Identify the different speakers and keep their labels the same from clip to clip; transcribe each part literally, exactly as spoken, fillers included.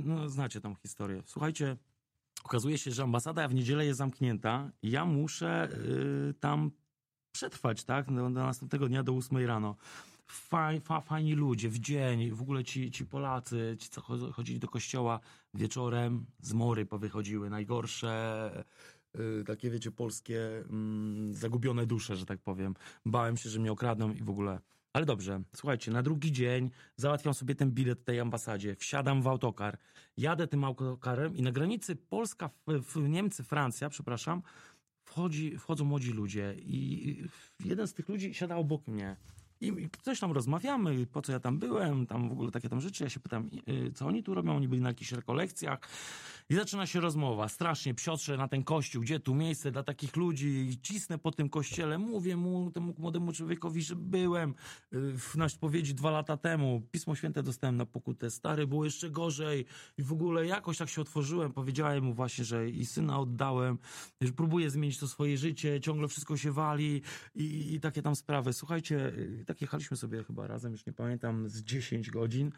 Speaker 1: no, znacie tą historię. Słuchajcie, okazuje się, że ambasada w niedzielę jest zamknięta i ja muszę y, tam przetrwać, tak? Do, do następnego dnia, do ósmej rano. Faj, fa, fajni ludzie, w dzień, w ogóle ci, ci Polacy, ci co chodzili do kościoła wieczorem, z mory powychodziły, najgorsze, y, takie wiecie, polskie y, zagubione dusze, że tak powiem. Bałem się, że mnie okradną i w ogóle... Ale dobrze, słuchajcie, na drugi dzień załatwiam sobie ten bilet w tej ambasadzie, wsiadam w autokar, jadę tym autokarem i na granicy Polska, w, w Niemcy, Francja, przepraszam, wchodzi, wchodzą młodzi ludzie i jeden z tych ludzi siada obok mnie. I, I coś tam rozmawiamy, po co ja tam byłem, tam w ogóle takie tam rzeczy. Ja się pytam, yy, co oni tu robią, oni byli na jakichś rekolekcjach. I zaczyna się rozmowa, strasznie psiotrzę na ten kościół, gdzie tu miejsce dla takich ludzi. I cisnę po tym kościele, mówię mu, temu młodemu człowiekowi, że byłem yy, na spowiedzi dwa lata temu. Pismo Święte dostałem na pokutę, stary, było jeszcze gorzej. I w ogóle jakoś tak się otworzyłem, powiedziałem mu właśnie, że i syna oddałem, że próbuję zmienić to swoje życie, ciągle wszystko się wali i, i takie tam sprawy. Słuchajcie, tak jechaliśmy sobie chyba razem, już nie pamiętam, z dziesięć godzin.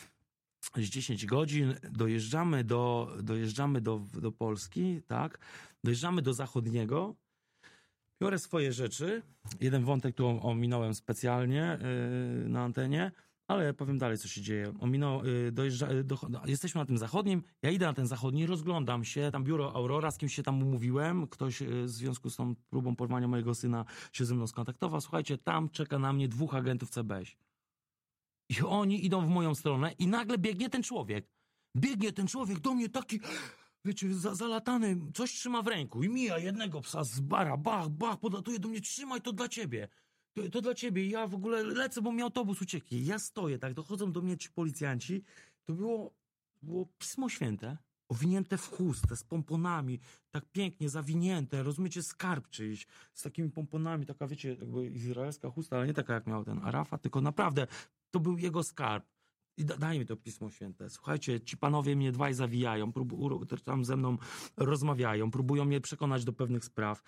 Speaker 1: Z dziesięć godzin dojeżdżamy do, dojeżdżamy do, do Polski, tak? Dojeżdżamy do Zachodniego. Biorę swoje rzeczy. Jeden wątek tu ominąłem specjalnie yy, na antenie, ale powiem dalej, co się dzieje. Ominął, yy, dojeżdża, do, jesteśmy na tym Zachodnim, ja idę na ten Zachodni, rozglądam się, tam biuro Aurora, z kimś się tam umówiłem, ktoś yy, w związku z tą próbą porwania mojego syna się ze mną skontaktował. Słuchajcie, tam czeka na mnie dwóch agentów C B S. I oni idą w moją stronę i nagle biegnie ten człowiek. Biegnie ten człowiek do mnie taki, wiecie, za, zalatany, coś trzyma w ręku i mija jednego psa z bara, bach, bach, podlatuje do mnie, trzymaj, to dla ciebie. To, to dla ciebie. I ja w ogóle lecę, bo mi autobus ucieknie. Ja stoję, tak, dochodzą do mnie ci policjanci. To było, było Pismo Święte, owinięte w chustę, z pomponami, tak pięknie zawinięte, rozumiecie, skarb czyjś, z takimi pomponami, taka, wiecie, jakby izraelska chusta, ale nie taka jak miał ten Arafat, tylko naprawdę to był jego skarb. I da, daj mi to Pismo Święte. Słuchajcie, ci panowie mnie dwaj zawijają, próbu, tam ze mną rozmawiają, próbują mnie przekonać do pewnych spraw.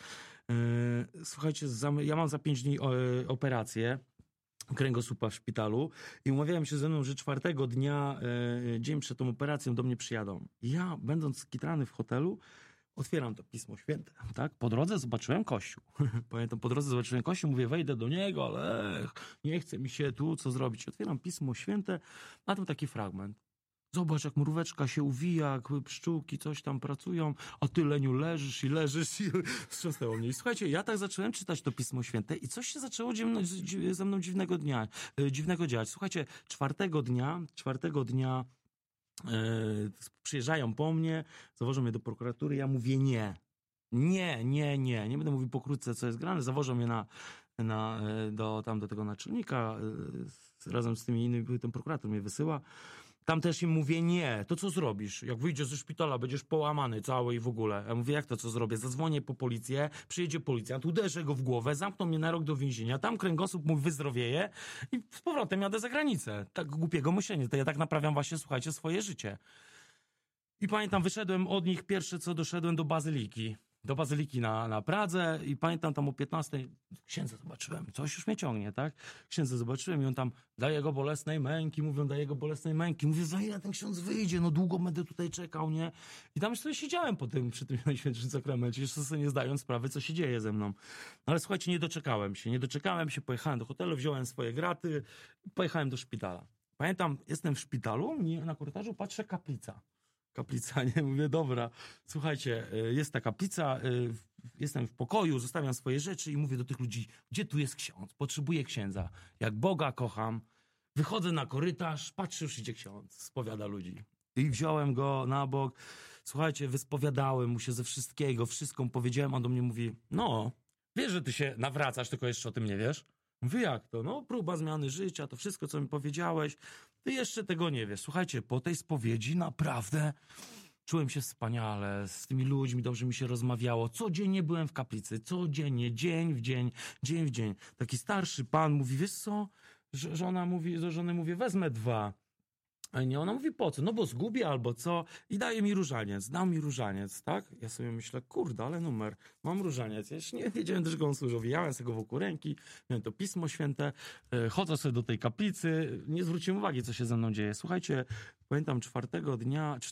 Speaker 1: Yy, słuchajcie, za, ja mam za pięć dni o, operację kręgosłupa w szpitalu i umawiałem się ze mną, że czwartego dnia, yy, dzień przed tą operacją do mnie przyjadą. I ja, będąc skitrany w hotelu, otwieram to Pismo Święte, tak? Po drodze zobaczyłem kościół. Pamiętam, po drodze zobaczyłem kościół, mówię, wejdę do niego, ale nie chce mi się tu, co zrobić. Otwieram Pismo Święte, a tam taki fragment. Zobacz, jak mróweczka się uwija, jak pszczółki coś tam pracują, a ty, Leniu, leżysz i leżysz i wstrząsnęło mnie. I słuchajcie, ja tak zacząłem czytać to Pismo Święte i coś się zaczęło ze mną dziwnego dnia, dziwnego dziać. Słuchajcie, czwartego dnia, czwartego dnia Yy, przyjeżdżają po mnie, zawożą mnie do prokuratury, ja mówię nie. Nie, nie, nie. Nie będę mówił pokrótce, co jest grane. Zawożą mnie na, na, do, tam do tego naczelnika, yy, razem z tymi innymi, ten prokurator mnie wysyła. Tam też im mówię nie. To co zrobisz? Jak wyjdziesz ze szpitala, będziesz połamany cały i w ogóle. Ja mówię, jak to co zrobię? Zadzwonię po policję, przyjedzie policjant, uderzę go w głowę, zamkną mnie na rok do więzienia, tam kręgosłup mój wyzdrowieje i z powrotem jadę za granicę. Tak głupiego myślenia. To ja tak naprawiam właśnie, słuchajcie, swoje życie. I pamiętam, wyszedłem od nich, pierwsze co doszedłem do Bazyliki. Do Bazyliki na, na Pradze i pamiętam tam o piętnastej księdza zobaczyłem, coś już mnie ciągnie, tak? Księdza zobaczyłem i on tam daje go bolesnej męki, mówią, daje go bolesnej męki. Mówię, za ile ten ksiądz wyjdzie? No długo będę tutaj czekał, nie? I tam już sobie siedziałem po tym, przy tym Najświętszym Sakramencie, jeszcze sobie nie zdając sprawy, co się dzieje ze mną. No ale słuchajcie, nie doczekałem się, nie doczekałem się, pojechałem do hotelu, wziąłem swoje graty, pojechałem do szpitala. Pamiętam, jestem w szpitalu, na korytarzu patrzę, kaplica. Kaplica, nie? Mówię, dobra, słuchajcie, jest ta kaplica, jestem w pokoju, zostawiam swoje rzeczy i mówię do tych ludzi, gdzie tu jest ksiądz? Potrzebuję księdza. Jak Boga kocham, wychodzę na korytarz, patrzę, już idzie ksiądz, spowiada ludzi. I wziąłem go na bok, słuchajcie, wyspowiadałem mu się ze wszystkiego, wszystko mu powiedziałem, on do mnie mówi, no, wiesz, że ty się nawracasz, tylko jeszcze o tym nie wiesz? Mówię, jak to? No, próba zmiany życia, to wszystko, co mi powiedziałeś, ty jeszcze tego nie wiesz. Słuchajcie, po tej spowiedzi naprawdę czułem się wspaniale, z tymi ludźmi dobrze mi się rozmawiało. Codziennie byłem w kaplicy, codziennie, dzień w dzień, dzień w dzień. Taki starszy pan mówi, wiesz co? Żona mówi, do żony mówię, wezmę dwa. A nie, ona mówi, po co? No bo zgubię albo co? I daje mi różaniec, dał mi różaniec, tak? Ja sobie myślę, kurde, ale numer, mam różaniec. Ja jeszcze nie wiedziałem, do czego on służy. Wijałem sobie go wokół ręki, miałem to Pismo Święte, chodzę sobie do tej kaplicy, nie zwróciłem uwagi, co się ze mną dzieje. Słuchajcie, pamiętam czwartego dnia,